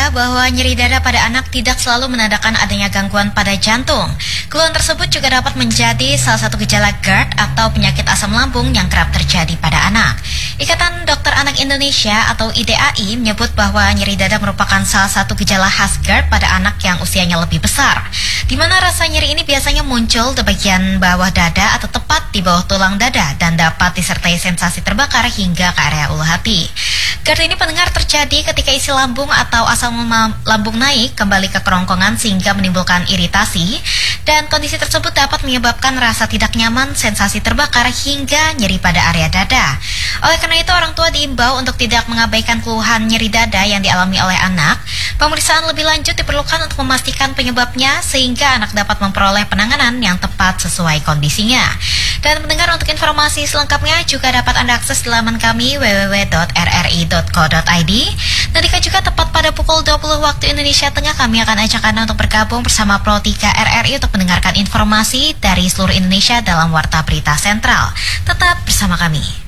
kita bahwa nyeri dada pada anak tidak selalu menandakan adanya gangguan pada jantung. Keluhan tersebut juga dapat menjadi salah satu gejala GERD atau penyakit asam lambung yang kerap terjadi pada anak. Ikatan Dokter Anak Indonesia atau IDAI menyebut bahwa nyeri dada merupakan salah satu gejala khas GERD pada anak yang usianya lebih besar, di mana rasa nyeri ini biasanya muncul di bagian bawah dada atau tepat di bawah tulang dada dan dapat disertai sensasi terbakar hingga ke area ulu hati. GERD ini pendengar terjadi ketika isi lambung atau asam lambung naik kembali ke kerongkongan sehingga menimbulkan iritasi, dan kondisi tersebut dapat menyebabkan rasa tidak nyaman, sensasi terbakar hingga nyeri pada area dada. Oleh karena itu, orang tua diimbau untuk tidak mengabaikan keluhan nyeri dada yang dialami oleh anak. Pemeriksaan lebih lanjut diperlukan untuk memastikan penyebabnya sehingga anak dapat memperoleh penanganan yang tepat sesuai kondisinya. Dan mendengar, untuk informasi selengkapnya juga dapat Anda akses di laman kami www.rri.co.id. Dan jika juga tepat pada pukul 20 waktu Indonesia Tengah, kami akan ajak Anda untuk bergabung bersama Pro 3 RRI untuk mendengarkan informasi dari seluruh Indonesia dalam Warta Berita Sentral. Tetap bersama kami.